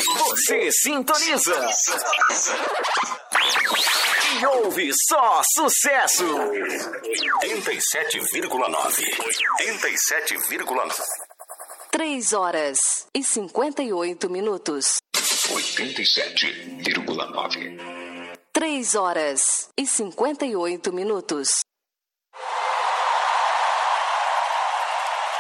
Você sintoniza e ouve só sucesso. 87,9. 87,9. 3 horas e 58 minutos. 87,9. 3 horas e 58 minutos.